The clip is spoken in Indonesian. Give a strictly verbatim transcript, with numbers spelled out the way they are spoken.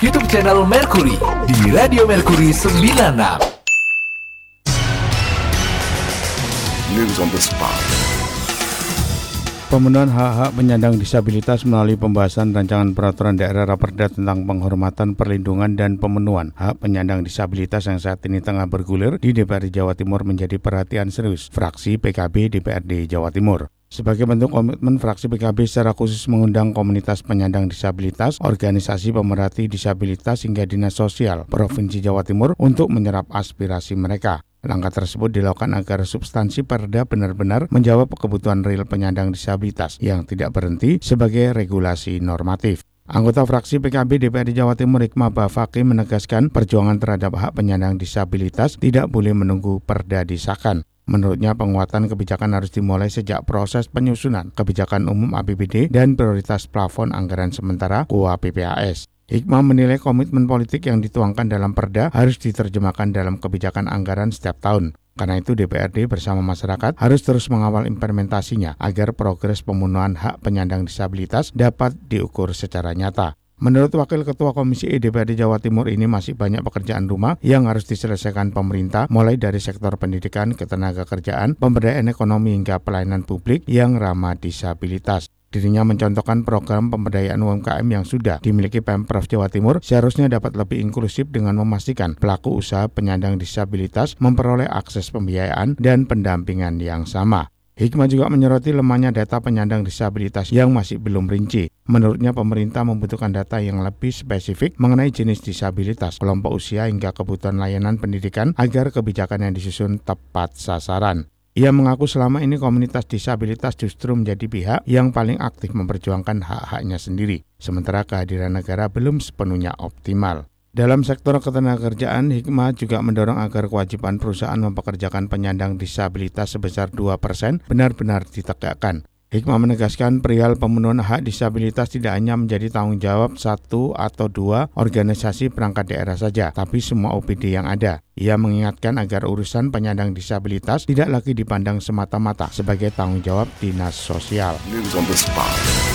YouTube channel Mercury di Radio Mercury sembilan puluh enam. News on the spot. Pemenuhan hak-hak penyandang disabilitas melalui pembahasan rancangan peraturan daerah Raperda tentang penghormatan, perlindungan, dan pemenuhan hak penyandang disabilitas yang saat ini tengah bergulir di D P R D Jawa Timur menjadi perhatian serius fraksi P K B D P R D Jawa Timur. Sebagai bentuk komitmen, fraksi P K B secara khusus mengundang komunitas penyandang disabilitas, organisasi pemerhati disabilitas hingga Dinas Sosial Provinsi Jawa Timur untuk menyerap aspirasi mereka. Langkah tersebut dilakukan agar substansi perda benar-benar menjawab kebutuhan real penyandang disabilitas yang tidak berhenti sebagai regulasi normatif. Anggota fraksi P K B D P R D Jawa Timur Hikmah Bafaki menegaskan perjuangan terhadap hak penyandang disabilitas tidak boleh menunggu perda disahkan. Menurutnya, penguatan kebijakan harus dimulai sejak proses penyusunan kebijakan umum A P B D dan prioritas plafon anggaran sementara K U A P P A S. Hikmah menilai komitmen politik yang dituangkan dalam perda harus diterjemahkan dalam kebijakan anggaran setiap tahun. Karena itu D P R D bersama masyarakat harus terus mengawal implementasinya agar progres pemenuhan hak penyandang disabilitas dapat diukur secara nyata. Menurut Wakil Ketua Komisi E D P R D Jawa Timur, ini masih banyak pekerjaan rumah yang harus diselesaikan pemerintah, mulai dari sektor pendidikan, ketenagakerjaan, pemberdayaan ekonomi hingga pelayanan publik yang ramah disabilitas. Dirinya mencontohkan program pemberdayaan U M K M yang sudah dimiliki Pemprov Jawa Timur seharusnya dapat lebih inklusif dengan memastikan pelaku usaha penyandang disabilitas memperoleh akses pembiayaan dan pendampingan yang sama. Hikmah juga menyoroti lemahnya data penyandang disabilitas yang masih belum rinci. Menurutnya, pemerintah membutuhkan data yang lebih spesifik mengenai jenis disabilitas, kelompok usia hingga kebutuhan layanan pendidikan agar kebijakan yang disusun tepat sasaran. Ia mengaku selama ini komunitas disabilitas justru menjadi pihak yang paling aktif memperjuangkan hak-haknya sendiri, sementara kehadiran negara belum sepenuhnya optimal. Dalam sektor ketenagakerjaan, Hikmah juga mendorong agar kewajiban perusahaan mempekerjakan penyandang disabilitas sebesar dua persen benar-benar ditegakkan. Hikmah menegaskan perihal pemenuhan hak disabilitas tidak hanya menjadi tanggung jawab satu atau dua organisasi perangkat daerah saja, tapi semua O P D yang ada. Ia mengingatkan agar urusan penyandang disabilitas tidak lagi dipandang semata-mata sebagai tanggung jawab dinas sosial. News on the spot.